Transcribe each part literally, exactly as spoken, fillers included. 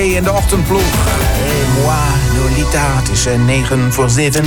in de ochtendploeg. Et moi, Lolita, het is negen voor zeven.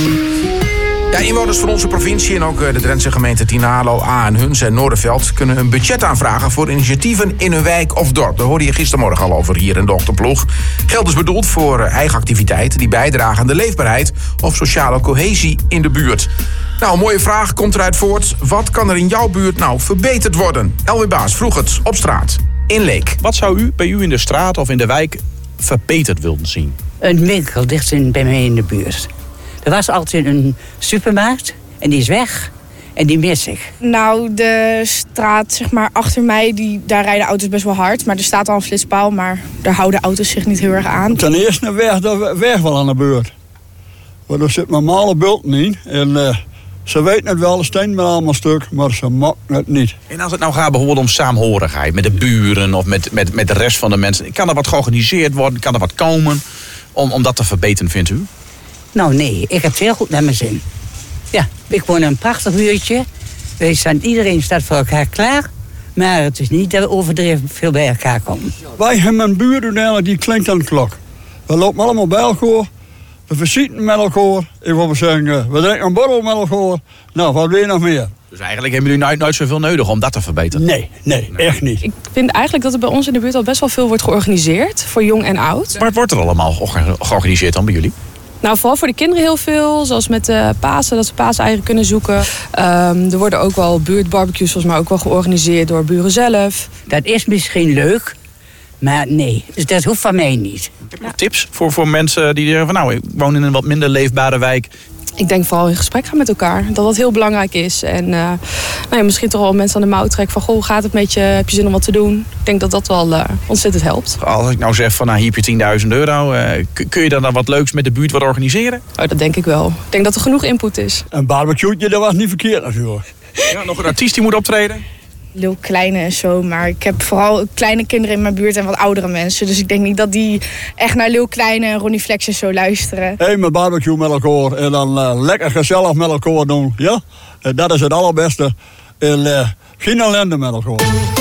Ja, inwoners van onze provincie en ook de Drentse gemeenten Tinalo, A en Huns en Noorderveld kunnen een budget aanvragen voor initiatieven in hun wijk of dorp. Daar hoorde je gistermorgen al over hier in de ochtendploeg. Geld is bedoeld voor eigen activiteiten die bijdragen aan de leefbaarheid of sociale cohesie in de buurt. Nou, een mooie vraag komt eruit voort. Wat kan er in jouw buurt nou verbeterd worden? Elwin Baas vroeg het op straat in Leek. Wat zou u bij u in de straat of in de wijk verbeterd willen zien? Een winkel ligt in, bij mij in de buurt. Er was altijd een supermarkt en die is weg en die mis ik. Nou, de straat zeg maar achter mij, die, daar rijden auto's best wel hard. Maar er staat al een flitspaal, maar daar houden auto's zich niet heel erg aan. Ten eerste een weg, de weg wel aan de beurt. Want er zit normale bulten in en uh, ze weten het wel, de steen met allemaal stuk, maar ze maken het niet. En als het nou gaat bijvoorbeeld om saamhorigheid met de buren of met, met, met de rest van de mensen, kan er wat georganiseerd worden, kan er wat komen om, om dat te verbeteren, vindt u? Nou nee, ik heb het heel goed naar mijn zin. Ja, ik woon in een prachtig buurtje. Wij staan, iedereen staat voor elkaar klaar. Maar het is niet dat we overdreven veel bij elkaar komen. Wij hebben een buur die klinkt aan de klok. We lopen allemaal bij elkaar. We visiten met elkaar. Ik wil maar zeggen, we drinken een borrel met elkaar. Nou, wat wil je nog meer? Dus eigenlijk hebben jullie nooit, nooit zoveel nodig om dat te verbeteren? Nee, nee, nee, echt niet. Ik vind eigenlijk dat er bij ons in de buurt al best wel veel wordt georganiseerd. Voor jong en oud. Wat wordt er allemaal georganiseerd dan bij jullie? Nou, vooral voor de kinderen heel veel. Zoals met de Pasen, dat ze paaseieren kunnen zoeken. Um, er worden ook wel buurtbarbecues volgens mij ook wel georganiseerd door buren zelf. Dat is misschien leuk, maar nee, dus dat hoeft van mij niet. Heb je nog tips voor, voor mensen die zeggen van nou, ik woon in een wat minder leefbare wijk? Ik denk vooral in gesprek gaan met elkaar. Dat dat heel belangrijk is. En uh, nou ja, misschien toch wel mensen aan de mouw trekken van goh, hoe gaat het met je? Heb je zin om wat te doen? Ik denk dat dat wel uh, ontzettend helpt. Als ik nou zeg van nou, hier heb je tienduizend euro. Uh, kun je dan, dan wat leuks met de buurt wat organiseren? Oh, dat denk ik wel. Ik denk dat er genoeg input is. Een barbecue'tje, dat was niet verkeerd natuurlijk. Ja, nog een artiest die moet optreden? Heel kleine en zo, maar ik heb vooral kleine kinderen in mijn buurt en wat oudere mensen. Dus ik denk niet dat die echt naar Leeuw Kleine en Ronnie Flex en zo luisteren. Hé, met barbecue met elkaar en dan uh, lekker gezellig met elkaar doen, ja? En dat is het allerbeste. En uh, geen ellende met elkaar.